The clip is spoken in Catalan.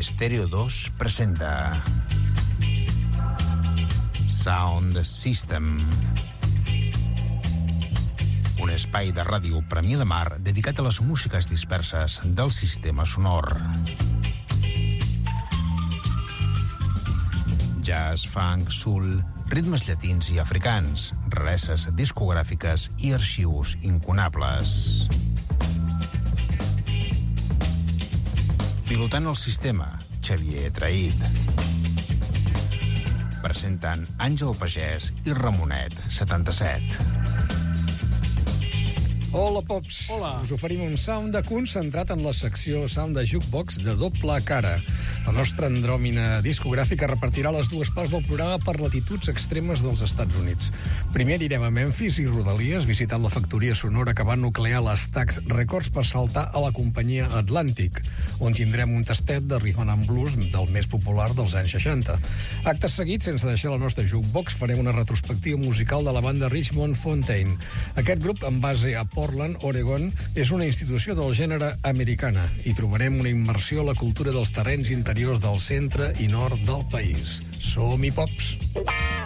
Estéreo 2 presenta Sound System, un espai de ràdio Premià de Mar dedicat a les músiques disperses del sistema sonor. Jazz, funk, soul, ritmes llatins i africans, rareses discogràfiques i arxius incunables. Pilotant el sistema, Xavier Traït. Presenten Àngel Pagès i Ramonet, 77. Hola, Pops. Hola. Us oferim un sound de concentrat en la secció Sound de Jukebox de doble cara. La nostra andròmina discogràfica repartirà les dues parts del programa per latituds extremes dels Estats Units. Primer anirem a Memphis i Rodalies, visitant la factoria sonora que va nuclear les Stax Records per saltar a la companyia Atlantic, on tindrem un tastet de rhythm and blues del més popular dels anys 60. Actes seguits, sense deixar la nostra jukebox, farem una retrospectiva musical de la banda Richmond Fontaine. Aquest grup, amb base a Portland, Oregon, és una institució del gènere americana i trobarem una immersió a la cultura dels terrenys interiors del centre i nord del país. Som-hi, Pops!